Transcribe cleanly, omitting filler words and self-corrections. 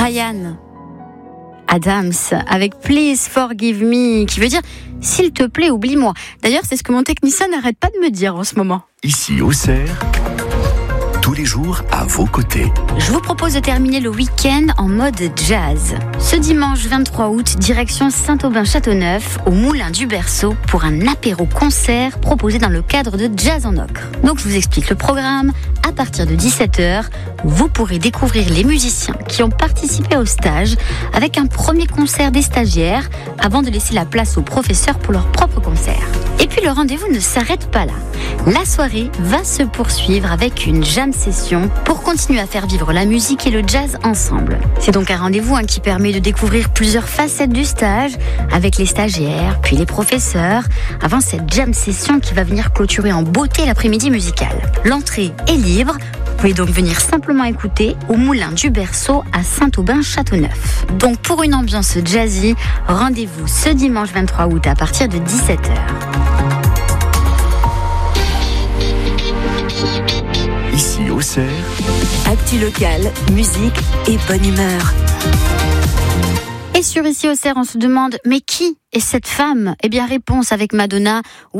Bryan Adams avec Please Forgive Me, qui veut dire s'il te plaît, oublie-moi. D'ailleurs, c'est ce que mon technicien n'arrête pas de me dire en ce moment. Ici Auxerre, tous les jours à vos côtés. Je vous propose de terminer le week-end en mode jazz. Ce dimanche 23 août, direction Saint-Aubin-Châteauneuf, au Moulin du Berceau, pour un apéro-concert proposé dans le cadre de Jazz en Ocre. Donc je vous explique le programme. À partir de 17h, vous pourrez découvrir les musiciens qui ont participé au stage avec un premier concert des stagiaires avant de laisser la place aux professeurs pour leur propre concert. Et puis le rendez-vous ne s'arrête pas là. La soirée va se poursuivre avec une jam session pour continuer à faire vivre la musique et le jazz ensemble. C'est donc un rendez-vous qui permet de découvrir plusieurs facettes du stage avec les stagiaires, puis les professeurs, avant cette jam session qui va venir clôturer en beauté l'après-midi musical. L'entrée est libre. Vous pouvez donc venir simplement écouter au Moulin du Berceau à Saint-Aubin-Châteauneuf. Donc pour une ambiance jazzy, rendez-vous ce dimanche 23 août à partir de 17h. Ici Auxerre, actu locale, musique et bonne humeur. Et sur Ici Auxerre, on se demande, mais qui est cette femme ? Eh bien, réponse avec Madonna.